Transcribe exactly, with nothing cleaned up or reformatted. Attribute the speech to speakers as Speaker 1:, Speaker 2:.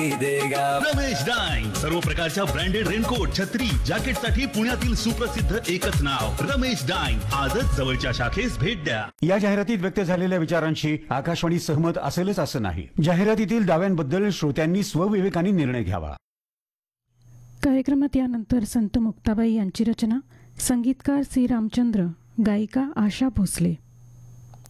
Speaker 1: ही देगा.
Speaker 2: रमेश डाईंग, सर्व प्रकारच्या ब्रँडेड रेनकोट, छत्री, जॅकेट साठी पुण्यातील सुप्रसिद्ध एकच नाव रमेश डाईंग. आजच जवळच्या शाखेस भेट द्या.
Speaker 3: या जाहिरातीत व्यक्त झालेल्या विचारांशी आकाशवाणी सहमत असेलच असं नाही. जाहिरातीतील दाव्यांबद्दल श्रोत्यांनी स्वविवेकाने निर्णय घ्यावा.
Speaker 4: कार्यक्रमात यानंतर संत मुक्ताबाई यांची रचना, संगीतकार सी रामचंद्र, गायिका आशा भोसले.